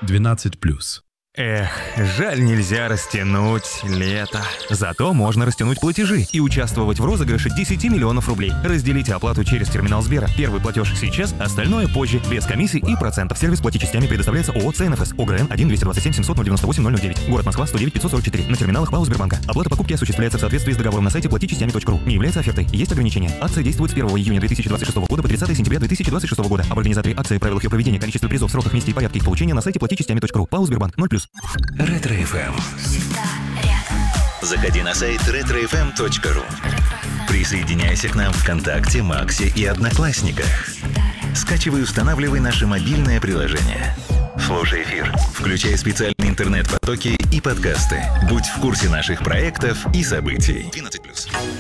12+. Эх, жаль, нельзя растянуть лето. Зато можно растянуть платежи и участвовать в розыгрыше 10 миллионов рублей. Разделите оплату через терминал Сбера. Первый платеж сейчас, остальное позже, без комиссий и процентов. Сервис «Плати частями» предоставляется ООО «ЦНФС». ОГРН 1-227-700-098-009. Город Москва, 109-544. На терминалах ПАО Сбербанка. Оплата покупки осуществляется в соответствии с договором на сайте платичастями.ру. Не является офертой. Есть ограничения. Акция действует с 1 июня 2026 года по 30 сентября 2026 года. Об организаторе акции, правилах ее проведения, количестве призов, сроках, месте и порядке их получения на сайте платичастями.ру. ПАО Сбербанк 0+. Ретро-ФМ. Заходи на сайт retrofm.ru. Присоединяйся к нам ВКонтакте, Максе и Одноклассниках. Скачивай и устанавливай наше мобильное приложение. Слушай эфир, включай специальные интернет-потоки и подкасты. Будь в курсе наших проектов и событий. 12+.